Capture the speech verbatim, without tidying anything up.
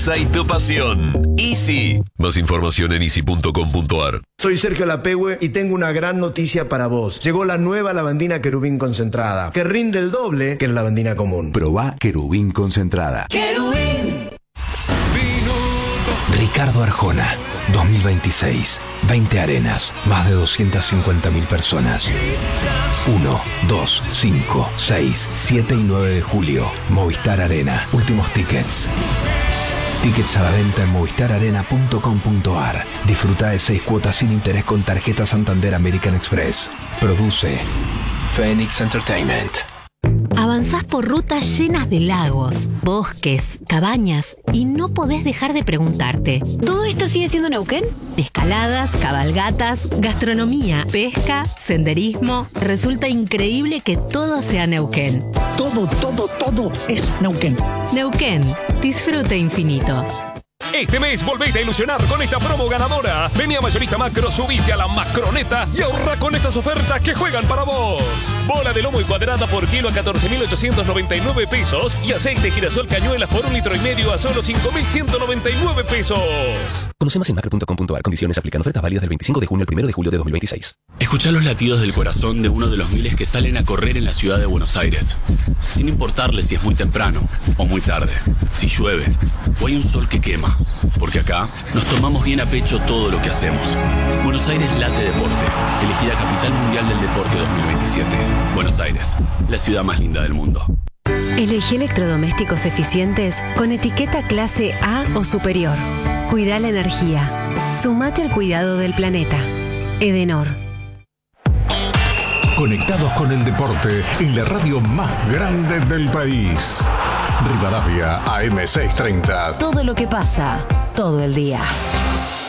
y tu pasión. Easy. Más información en easy punto com punto ar. Soy Sergio Lapehue y tengo una gran noticia para vos. Llegó la nueva lavandina Querubín concentrada, que rinde el doble que la lavandina común. Probá Querubín concentrada. Querubín. Ricardo Arjona, dos mil veintiséis. veinte arenas, más de doscientas cincuenta mil personas. uno, dos, cinco, seis, siete y nueve de julio. Movistar Arena. Últimos tickets. Tickets a la venta en movistar arena punto com punto ar. Disfruta de seis cuotas sin interés con tarjeta Santander American Express. Produce Phoenix Entertainment. Avanzás por rutas llenas de lagos, bosques, cabañas y no podés dejar de preguntarte: ¿todo esto sigue siendo Neuquén? Escaladas, cabalgatas, gastronomía, pesca, senderismo. Resulta increíble que todo sea Neuquén. Todo, todo, todo es Neuquén. Neuquén, disfrute infinito. Este mes volvete a ilusionar con esta promo ganadora. Vení a Mayorista Macro, subite a la Macroneta y ahorra con estas ofertas que juegan para vos. Bola de lomo y cuadrada por kilo a catorce mil ochocientos noventa y nueve pesos y aceite girasol cañuelas por un litro y medio a solo cinco mil ciento noventa y nueve pesos. Conoce más en macro punto com punto ar. Condiciones aplican. Ofertas válidas del veinticinco de junio al primero de julio de dos mil veintiséis. Escuchá los latidos del corazón de uno de los miles que salen a correr en la ciudad de Buenos Aires. Sin importarle si es muy temprano o muy tarde, si llueve o hay un sol que quema. Porque acá nos tomamos bien a pecho todo lo que hacemos. Buenos Aires late deporte. Elegida Capital Mundial del Deporte dos mil veintisiete. Buenos Aires, la ciudad más linda del mundo. Elegí electrodomésticos eficientes con etiqueta clase A o superior. Cuida la energía. Sumate al cuidado del planeta. Edenor. Conectados con el deporte en la radio más grande del país. Rivadavia A M seiscientos treinta. Todo lo que pasa, todo el día.